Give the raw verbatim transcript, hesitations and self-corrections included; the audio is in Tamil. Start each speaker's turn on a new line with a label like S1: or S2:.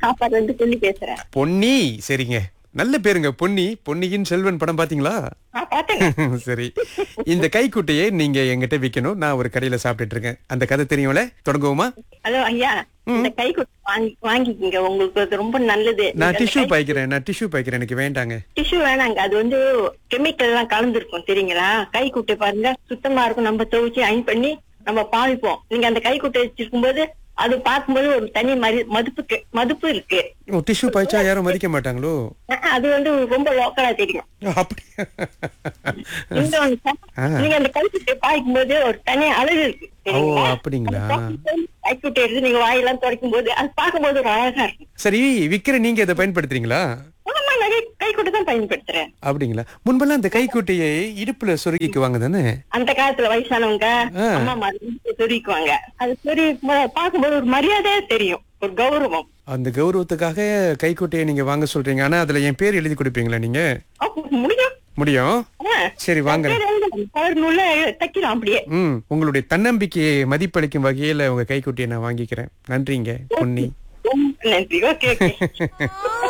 S1: சாப்பாடு வந்து சொல்லி பேசுறேன்.
S2: பொன்னி. சரிங்க, நல்ல பேருங்க பொன்னி. பொன்னியின் செல்வன் படம் பாத்தீங்களா?
S1: நான் பாத்தேங்க.
S2: சரி, இந்த கைக்குட்டையை நீங்க எங்கிட்ட விக்கணும். நான் ஒரு கடையில சாப்பிட்டுட்டு இருக்கேன். அந்த கதை தெரியும்ல, தொடங்குவோமா?
S1: ஹலோ ஐயா, இந்த கைக்குட்டை வாங்கி வாங்கிக்கிங்க, உங்களுக்கு அது ரொம்ப நல்லது.
S2: நான் டிஷ்யூ பாய்க்கிறேன், நான் டிஷ்யூ பாய்க்கிறேன், எனக்கு வேண்டாங்க.
S1: டிஷ்யூ வேணாங்க, அது வந்து கெமிக்கல் எல்லாம் கலந்துருக்கும் தெரியுங்களா? கைக்குட்டை பாருங்க சுத்தமா இருக்கும், நம்ம துவைச்சு அயன் பண்ணி நம்ம பாவிப்போம். நீங்க அந்த கைக்குட்டை வச்சிருக்கும் போது அது பார்க்கும்போது ஒரு தனி மதி மதிப்புக்கு மதிப்பு இருக்கு.
S2: டிஷ்யூ பாய்ச்சா யாரும் மதிக்க மாட்டாங்களோ?
S1: அது வந்து ரொம்ப லோக்கலா தெரியும்.
S2: அப்படி
S1: இந்த ஒண்ணு சார், நீங்க அந்த கைக்குட்டை பாய்க்கும் போது ஒரு தனி அழகு இருக்கு.
S2: ஓ, அப்படிங்களா?
S1: கைக்குட்டை எடுத்து நீங்க வாயெல்லாம் துடைக்கும் போது அது பார்க்கும்போது ஒரு அழகா இருக்கு.
S2: சரி, விக்கிற நீங்க இதை பயன்படுத்துறீங்களா?
S1: கைக்குட்டை தான் பயன்படுத்துறேன்.
S2: அப்படிங்களா? முன்பெல்லாம் அந்த கைக்குட்டையை இடுப்புல சொருகிக்குவாங்க தானே?
S1: அந்த காலத்துல வயசானவங்க அம்மா மாதிரி சொருகிக்குவாங்க. அது சொருகி பார்க்கும்போது ஒரு மரியாதையா தெரியும், ஒரு கௌரவம்.
S2: அந்த கௌரவத்துக்காக கைக்குட்டையை நீங்க வாங்க சொல்றீங்க. ஆனா அதுல என் பேர் எழுதி கொடுப்பீங்களா நீங்க?
S1: முடியும்
S2: முடியும். சரி, வாங்க.
S1: தைக்கலாம் அப்படியே.
S2: ம் உங்களுடைய தன்னம்பிக்கையை மதிப்பளிக்கும் வகையில உங்க கைக்குட்டையை நான் வாங்கிக்கிறேன். நன்றிங்க பொன்னி.
S1: நன்றி. ஓகே.